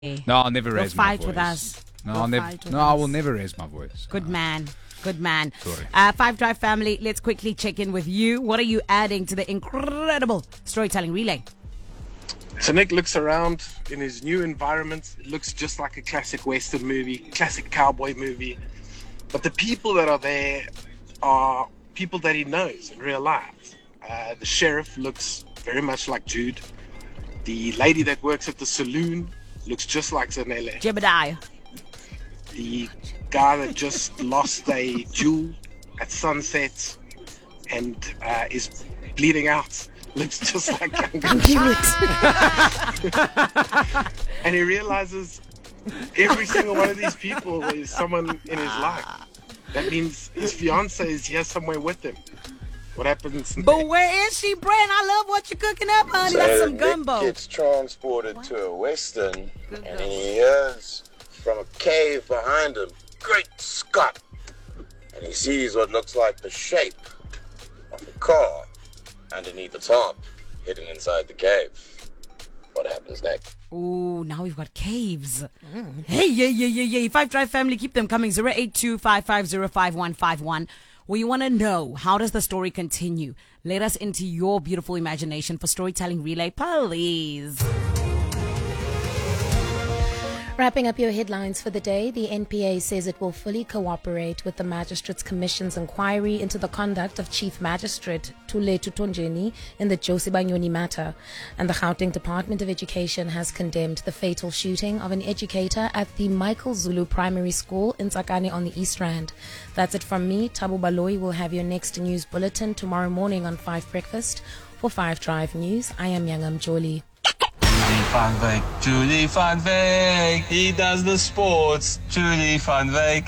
No, I'll never You'll raise my fight voice. with us. No, You'll I'll never. fight with No, I will us. never raise my voice. Good man. Good man. Sorry. Five Drive family, let's quickly check in with you. What are you adding to the incredible storytelling relay? So Nick looks around in his new environment. It looks just like a classic Western movie, classic cowboy movie. But the people that are there are people that he knows in real life. The sheriff looks very much like Jude. The lady that works at the saloon looks just like Zanele. Jebediah. The guy that just lost a jewel at sunset and is bleeding out looks just like Younger. And he realizes every single one of these people is someone in his life. That means his fiance is here somewhere with him. What happens next? But where is she, Brent? I love what you're cooking up, honey. That's some gumbo. Nick gets transported to a western, and he hears from a cave behind him, "Great Scott!" And he sees what looks like the shape of a car underneath the top, hidden inside the cave. What happens next? Ooh, now we've got caves. Hey, yeah. Five Drive family, keep them coming. 08255055151. We want to know, how does the story continue? Let us into your beautiful imagination for Storytelling Relay, please. Wrapping up your headlines for the day, the NPA says it will fully cooperate with the Magistrates Commission's inquiry into the conduct of Chief Magistrate Thuletu Tonjeni in the Josie Banyoni matter. And the Gauteng Department of Education has condemned the fatal shooting of an educator at the Michael Zulu Primary School in Tsakane on the East Rand. That's it from me. Tabu Baloyi will have your next news bulletin tomorrow morning on 5 Breakfast. For 5 Drive News, I am Yangam Jolie. Julie Van Veek, he does the sports. Julie Van Veek.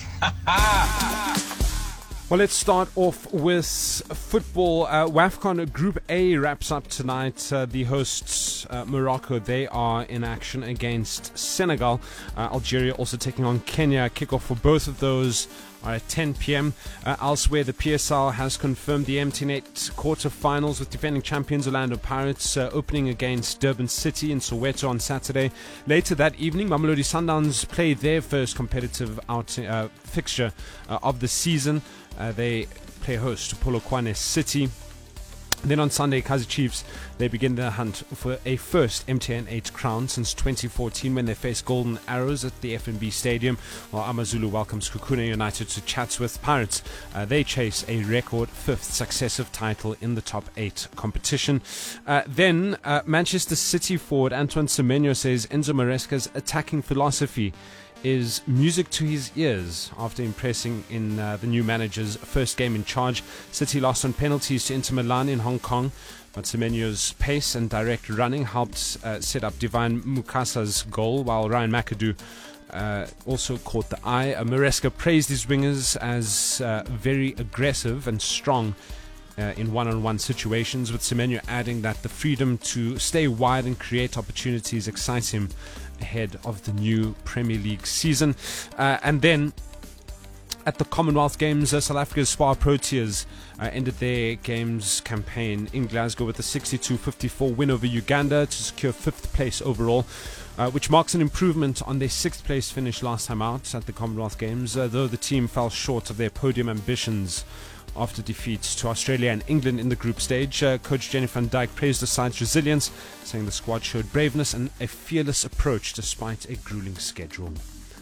Well, let's start off with football. WAFCON Group A wraps up tonight. The hosts, Morocco, they are in action against Senegal. Algeria also taking on Kenya. Kickoff for both of those are at 10 p.m. Elsewhere, the PSL has confirmed the MTN8 quarterfinals with defending champions Orlando Pirates opening against Durban City in Soweto on Saturday. Later that evening, Mamelodi Sundowns play their first competitive fixture of the season. They play host to Polokwane City. Then on Sunday, Kaizer Chiefs, they begin their hunt for a first MTN8 crown since 2014 when they faced Golden Arrows at the FNB Stadium, while Amazulu welcomes Kukuna United to Chatsworth Pirates. They chase a record 5th successive title in the top 8 competition. Then Manchester City forward Antoine Semenyo says Enzo Maresca's attacking philosophy is music to his ears after impressing in the new manager's first game in charge. City lost on penalties to Inter Milan in Hong Kong, but Semenyo's pace and direct running helped set up Divine Mukasa's goal, while Ryan McAdoo also caught the eye. Maresca praised his wingers as very aggressive and strong in one-on-one situations, with Semenyo adding that the freedom to stay wide and create opportunities excites him ahead of the new Premier League season. And then at the Commonwealth Games, South Africa's Spar Proteas ended their games campaign in Glasgow with a 62-54 win over Uganda to secure 5th place overall, which marks an improvement on their 6th place finish last time out at the Commonwealth Games, though the team fell short of their podium ambitions after defeats to Australia and England in the group stage. Coach Jenny van Dijk praised the side's resilience, saying the squad showed braveness and a fearless approach despite a grueling schedule.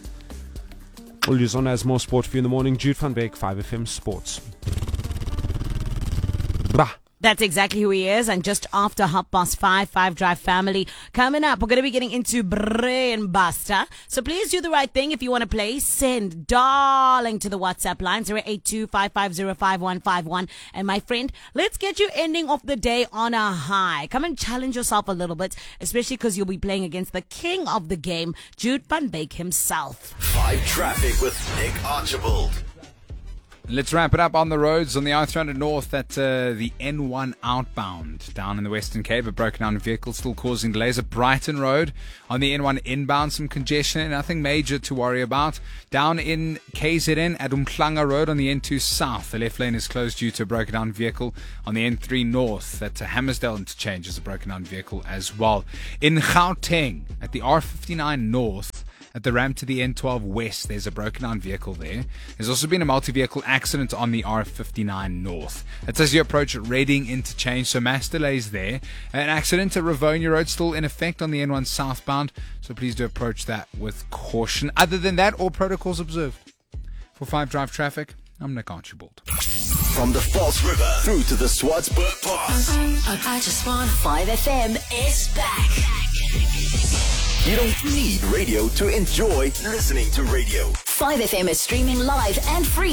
Uluzona has more sport for you in the morning. Jude van Beek, 5FM Sports. Bah. That's exactly who he is. And just after 5:30, 5 Drive family. Coming up, we're going to be getting into Brain Buster. So please do the right thing. If you want to play, send darling to the WhatsApp line 08255055151. And my friend, let's get you ending off the day on a high. Come and challenge yourself a little bit, especially because you'll be playing against the king of the game, Jude van Beek himself. 5 Traffic with Nick Archibald. Let's wrap it up on the roads on the I-300 North at the N1 outbound. Down in the Western Cape, a broken down vehicle still causing delays at Brighton Road. On the N1 inbound, some congestion, nothing major to worry about. Down in KZN at Umhlanga Road on the N2 South, the left lane is closed due to a broken down vehicle. On the N3 North at Hammersdale interchange is a broken down vehicle as well. In Gauteng at the R59 North, at the ramp to the N12 West, there's a broken down vehicle there. There's also been a multi-vehicle accident on the R59 North. That's as you approach Reading interchange, so mass delays there. An accident at Rivonia Road still in effect on the N1 southbound, so please do approach that with caution. Other than that, all protocols observed. For 5 Drive Traffic, I'm Nick Archibald. From the False River through to the Swartsburg Pass. I just want 5FM is back. You don't need radio to enjoy listening to radio. 5FM is streaming live and free